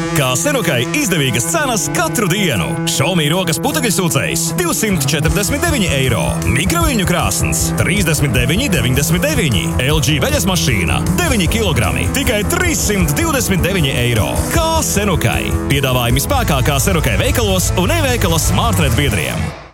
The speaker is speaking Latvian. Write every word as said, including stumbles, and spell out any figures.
Kā Senukai izdevīgas cenas katru dienu. Xiaomi rokas putekļu sūcējs divsimt četrdesmit deviņi eiro. Mikroviļņu krāsns trīsdesmit deviņi deviņdesmit deviņi. L G veļas mašīna deviņi kilogrami tikai trīssimt divdesmit deviņi eiro. Kā Senukai. Piedāvājumi spēkā Kā Senukai veikalos un e-veikala Smartnet biedriem.